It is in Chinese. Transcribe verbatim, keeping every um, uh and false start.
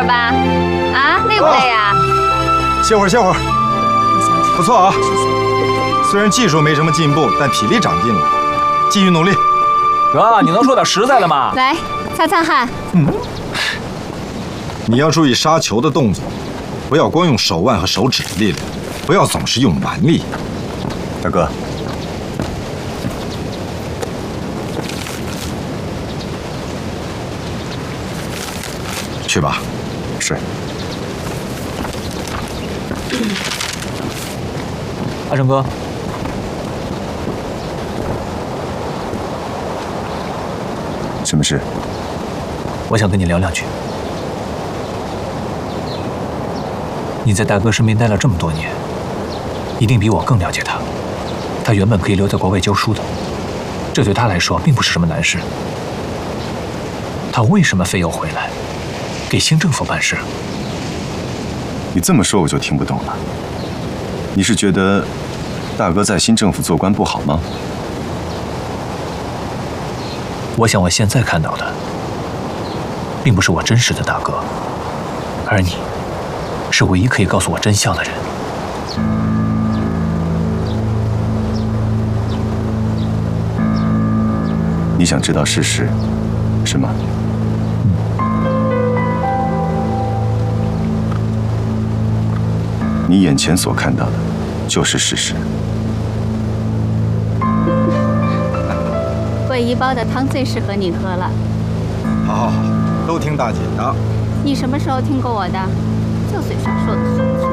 儿吧？啊，累不累呀？ 歇会儿，歇会儿。不错啊，虽然技术没什么进步，但体力长进了，继续努力。 哥，你能说点实在的吗？ 来，擦擦汗。 嗯。你要注意杀球的动作，不要光用手腕和手指的力量，不要总是用蛮力。 大哥。 去吧。 是。 阿成哥， 什么事？ 我想跟你聊两句。你在大哥身边待了这么多年，一定比我更了解他。他原本可以留在国外教书的，这对他来说并不是什么难事。他为什么非要回来？ 给新政府办事， 你这么说我就听不懂了。你是觉得大哥在新政府做官不好吗？ 我想我现在看到的，并不是我真实的大哥，而你，是唯一可以告诉我真相的人。 你想知道事实，是吗？ 你眼前所看到的，就是事实。 桂姨煲的汤最适合你喝了。 好好好，都听大姐的。 你什么时候听过我的？就嘴上说的好。